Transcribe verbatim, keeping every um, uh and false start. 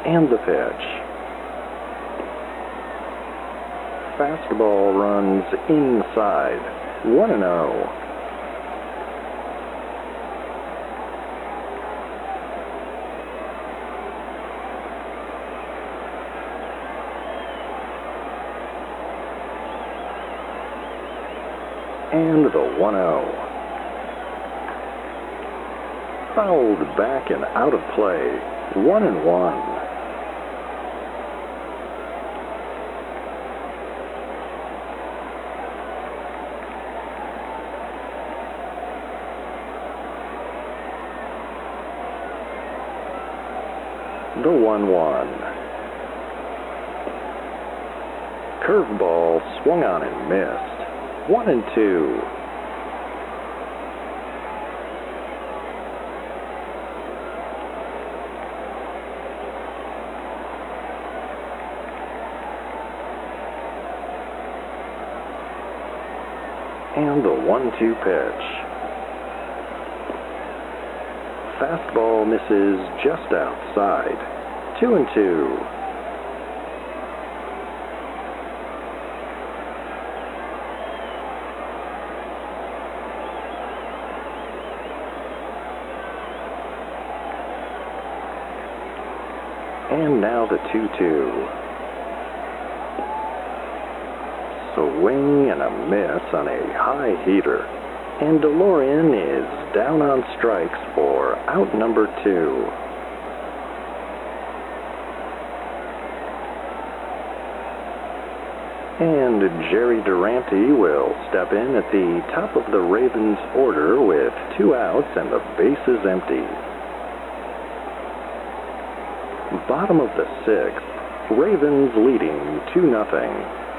And the pitch. Fastball runs inside. one and oh. And the one oh. Fouled back and out of play. one and one. The one one. Curveball swung on and missed. one and two. And the one two pitch. Fastball misses just outside. two and two. And now the two two. Swing and a miss on a high heater. And DeLorean is down on strikes for out number two. And Jerry Durante will step in at the top of the Ravens order with two outs and the bases empty. Bottom of the sixth, Ravens leading two nothing.